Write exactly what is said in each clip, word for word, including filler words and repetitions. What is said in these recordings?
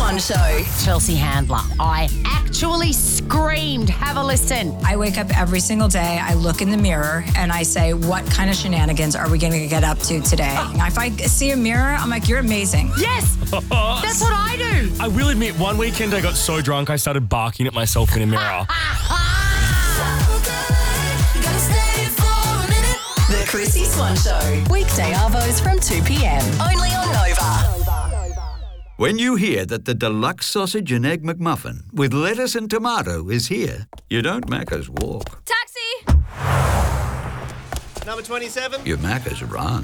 Swan Show. Chelsea Handler. I actually screamed. Have a listen. I wake up every single day, I look in the mirror, and I say, what kind of shenanigans are we going to get up to today? Oh. If I see a mirror, I'm like, you're amazing. Yes, that's what I do. I will admit, one weekend I got so drunk I started barking at myself in a mirror. The Chrissy Swan Show. Weekday arvos from two p.m. Only on Nova. When you hear that the deluxe sausage and egg McMuffin with lettuce and tomato is here, you don't Macca's walk. Taxi! Number twenty-seven. You Macca's run.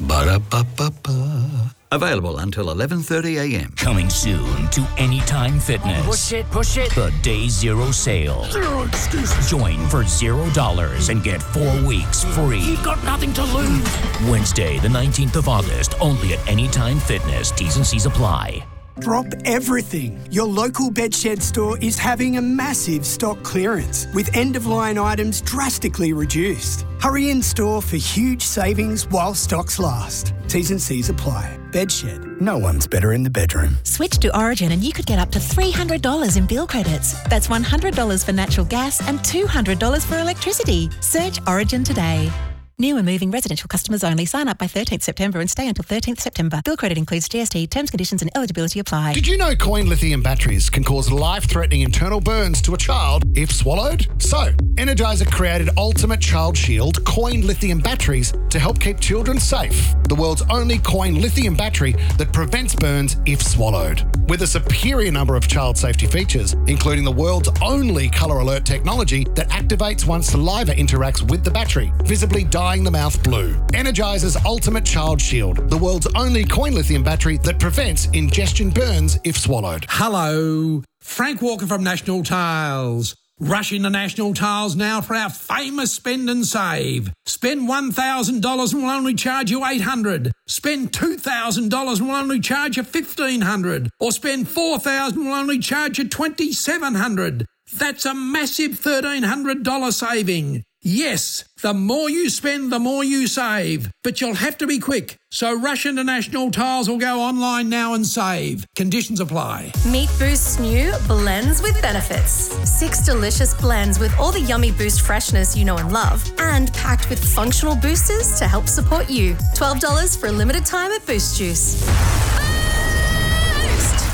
Ba-da-ba-ba-ba. Available until eleven thirty a.m. Coming soon to Anytime Fitness. Push it, push it. The Day Zero Sale. Zero excuses. Join for zero dollars and get four weeks free. You've got nothing to lose. Wednesday, the nineteenth of August, only at Anytime Fitness. T's and C's apply. Drop everything. Your local Bedshed store is having a massive stock clearance with end-of-line items drastically reduced. Hurry in store for huge savings while stocks last. T's and C's apply. Bedshed. No one's better in the bedroom. Switch to Origin and you could get up to three hundred dollars in bill credits. That's one hundred dollars for natural gas and two hundred dollars for electricity. Search Origin today. New and moving residential customers only. Sign up by thirteenth September and stay until thirteenth September. Bill credit includes G S T. Terms, conditions and eligibility apply. Did you know coin lithium batteries can cause life-threatening internal burns to a child if swallowed? So, Energizer created Ultimate Child Shield coin lithium batteries to help keep children safe. The world's only coin lithium battery that prevents burns if swallowed. With a superior number of child safety features, including the world's only color alert technology that activates once saliva interacts with the battery, visibly dyeing the mouth blue. Energizer's Ultimate Child Shield, the world's only coin lithium battery that prevents ingestion burns if swallowed. Hello, Frank Walker from National Tiles. Rush into National Tiles now for our famous spend and save. Spend one thousand dollars and we'll only charge you eight hundred dollars. Spend two thousand dollars and we'll only charge you fifteen hundred dollars. Or spend four thousand dollars and we'll only charge you twenty-seven hundred dollars. That's a massive thirteen hundred dollars saving. Yes, the more you spend, the more you save. But you'll have to be quick. So rush into National Tiles or go online now and save. Conditions apply. Meet Boost's new Blends with Benefits. Six delicious blends with all the yummy Boost freshness you know and love, and packed with functional boosters to help support you. twelve dollars for a limited time at Boost Juice. Boost!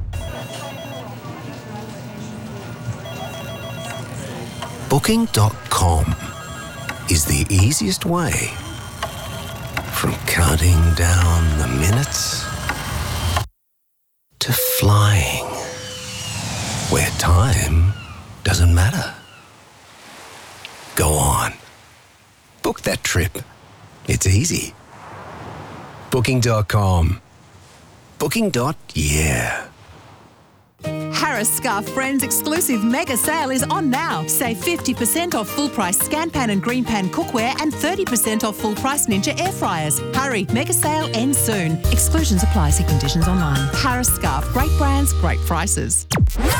Booking dot com is the easiest way from counting down the minutes to flying where time doesn't matter. Go on. Book that trip. It's easy. Booking dot com. Booking. Yeah. Harris Scarf Friends exclusive mega sale is on now. Save fifty percent off full price Scan Pan and Green Pan cookware and thirty percent off full price Ninja air fryers. Hurry, mega sale ends soon. Exclusions apply. See conditions online. Harris Scarf, great brands, great prices.